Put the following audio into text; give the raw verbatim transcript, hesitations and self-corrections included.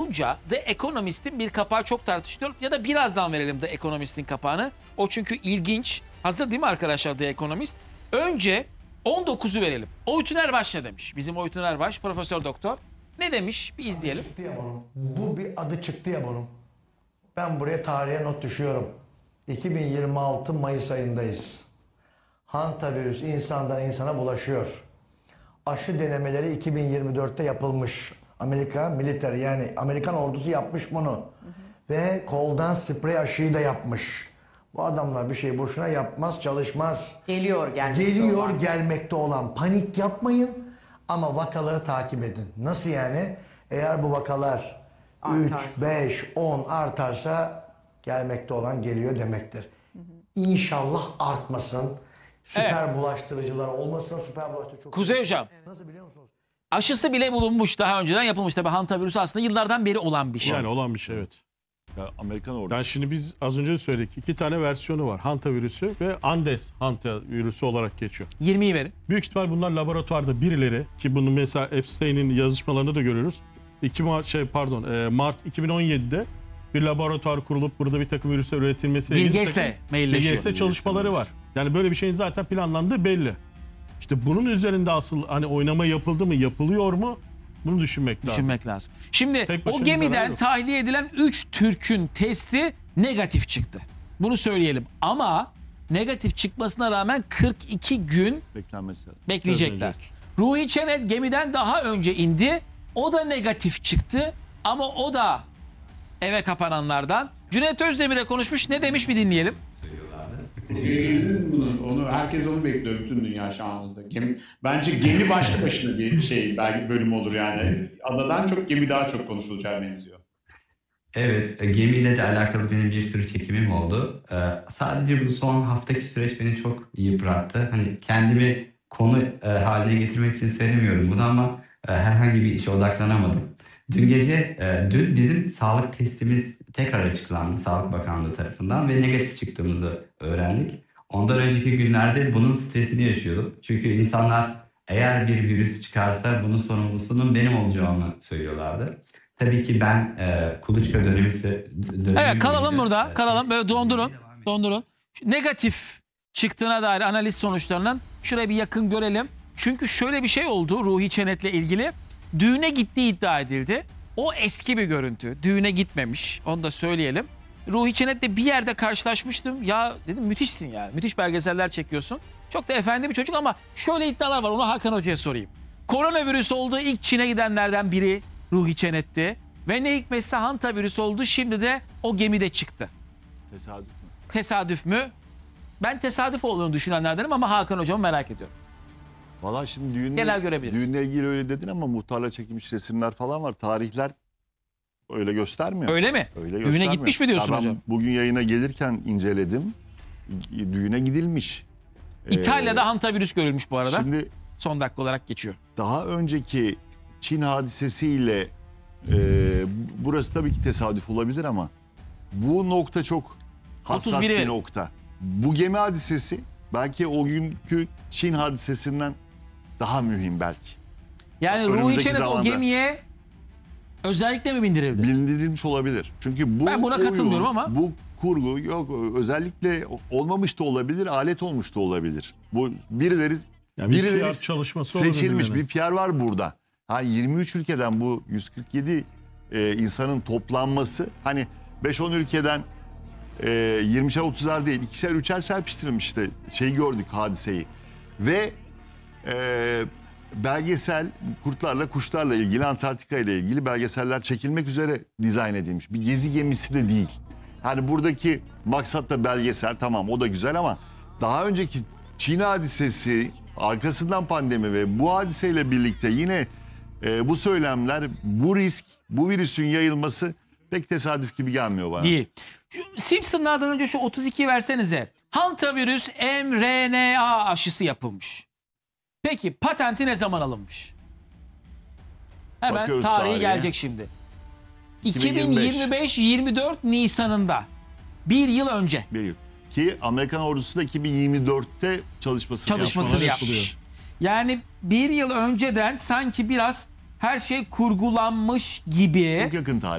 olunca The Economist'in bir kapağı çok tartışılıyor. Ya da birazdan verelim The Economist'in kapağını. O çünkü ilginç. Hazır değil mi arkadaşlar The Economist? Önce on dokuzu verelim. Oytun Erbaş ne demiş? Bizim Oytun Erbaş, Profesör Doktor. Ne demiş? Bir izleyelim. Çıktı ya bunun. Bu bir adı çıktı ya bunun. Ben buraya tarihe not düşüyorum. iki bin yirmi altı Mayıs ayındayız. Hantavirüs insandan insana bulaşıyor. Aşı denemeleri iki bin yirmi dörtte yapılmış. Amerika militer yani Amerikan ordusu yapmış bunu. Hı hı. Ve koldan sprey aşıyı da yapmış. Bu adamlar bir şey boşuna yapmaz, çalışmaz. Geliyor gelmekte Geliyor olan. gelmekte olan. Panik yapmayın ama vakaları takip edin. Nasıl yani? Eğer bu vakalar üç, beş, on artarsa gelmekte olan geliyor demektir. Hı hı. İnşallah artmasın. Süper evet. bulaştırıcılar olmasın. Süper bulaştırıcı çok... Kuzey Hocam. Evet. Nasıl biliyor musunuz? Aşısı bile bulunmuş, daha önceden yapılmış. Tabii hantavirüsü aslında yıllardan beri olan bir şey. Yani olan bir şey, evet. Ya Amerikan ordusu. Yani şimdi biz az önce söyledik. İki tane versiyonu var. Hantavirüsü ve Andes hantavirüsü olarak geçiyor. yirmiyi verin. Büyük ihtimal bunlar laboratuvarda birileri, ki bunu mesela Epstein'in yazışmalarında da görüyoruz. iki Mart şey pardon Mart iki bin on yedi'de bir laboratuvar kurulup burada bir takım virüsler üretilmesiyle Bill Gates'le mailleşiyor. Bill Gates'le çalışmaları var. Yani böyle bir şeyin zaten planlandığı belli. İşte bunun üzerinde asıl hani oynama yapıldı mı, yapılıyor mu? Bunu düşünmek lazım. Düşünmek lazım. Şimdi Tek o başına gemiden zarar yok. tahliye edilen üç Türk'ün testi negatif çıktı. Bunu söyleyelim. Ama negatif çıkmasına rağmen kırk iki gün Beklenmesi. bekleyecekler. Ruhi Çenet gemiden daha önce indi. O da negatif çıktı. Ama o da eve kapananlardan. Cüneyt Özdemir'e konuşmuş. Ne demiş bir dinleyelim. Onu, herkes onu bekliyor, bütün dünya şu anda. Gemi, bence gemi başlı başına bir şey, belki bölüm olur yani. Adadan çok gemi daha çok konuşulacağı benziyor. Evet, gemiyle de alakalı benim bir sürü çekimim oldu. Ee, sadece bu son haftaki süreç beni çok yıprattı. Hani kendimi konu e, haline getirmek için söylemiyorum bunu ama e, herhangi bir işe odaklanamadım. Dün gece, e, dün bizim sağlık testimiz tekrar açıklandı Sağlık Bakanlığı tarafından ve negatif çıktığımızı öğrendik. Ondan önceki günlerde bunun stresini yaşıyordum. Çünkü insanlar eğer bir virüs çıkarsa bunun sorumlusunun benim olacağımı söylüyorlardı. Tabii ki ben e, kuluçka dönemi... dönemi Evet, kalalım boyunca, burada. E, kalalım böyle dondurun. Dondurun. Negatif çıktığına dair analiz sonuçlarının şuraya bir yakın görelim. Çünkü şöyle bir şey oldu Ruhi Çenet'le ilgili. Düğüne gittiği iddia edildi. O eski bir görüntü. Düğüne gitmemiş. Onu da söyleyelim. Ruhi Çenet'le bir yerde karşılaşmıştım. Ya dedim müthişsin yani. Müthiş belgeseller çekiyorsun. Çok da efendi bir çocuk ama şöyle iddialar var. Onu Hakan Hoca'ya sorayım. Koronavirüs olduğu ilk Çin'e gidenlerden biri Ruhi Çenet'ti. Ve ne hikmetse hantavirüs oldu. Şimdi de o gemide çıktı. Tesadüf mü? Tesadüf mü? Ben tesadüf olduğunu düşünenlerdenim ama Hakan Hocam'ı merak ediyorum. Valla şimdi düğünle, Genel görebiliriz. düğünle ilgili öyle dedin ama muhtarla çekilmiş resimler falan var. Tarihler öyle göstermiyor. Öyle mi? Öyle Düğüne göstermiyor. gitmiş mi diyorsun Ya ben hocam? bugün yayına gelirken inceledim. Düğüne gidilmiş. İtalya'da ee, hantavirüs görülmüş bu arada. Şimdi son dakika olarak geçiyor. Daha önceki Çin hadisesiyle e, burası tabii ki tesadüf olabilir ama bu nokta çok hassas bir nokta. Bu gemi hadisesi belki o günkü Çin hadisesinden daha mühim belki. Yani Ruhi Çenet o gemiye özellikle mi bindirildi? Bindirilmiş olabilir. Çünkü bu ben buna katılmıyorum oyun, ama. Bu kurgu yok özellikle olmamış da olabilir, alet olmuş da olabilir. Bu birileri yani bir birileri çalışması seçilmiş bir P R var burada. Ha yirmi üç ülkeden bu yüz kırk yedi e, insanın toplanması hani beş on ülkeden e, yirmişer otuzar değil ikişer üçer serpiştirilmiş işte şeyi gördük hadiseyi. Ve e, belgesel kurtlarla kuşlarla ilgili Antarktika ile ilgili belgeseller çekilmek üzere dizayn edilmiş. Bir gezi gemisi de değil. Hani buradaki maksat da belgesel tamam o da güzel ama daha önceki Çin hadisesi arkasından pandemi ve bu hadiseyle birlikte yine e, bu söylemler bu risk bu virüsün yayılması pek tesadüf gibi gelmiyor bana. Değil. Şu Simpsonlardan önce şu otuz ikiyi versenize. Hantavirüs mRNA aşısı yapılmış. Peki patenti ne zaman alınmış? Hemen Bakıyoruz tarihi tarihe. gelecek şimdi. iki bin yirmi beş yirmi dört Nisan'ında. Bir yıl önce. Bir yıl. Ki Amerikan ordusu da iki bin yirmi dörtte çalışmasını, çalışmasını yapmış. Yani bir yıl önceden sanki biraz her şey kurgulanmış gibi. Çok yakın tarih.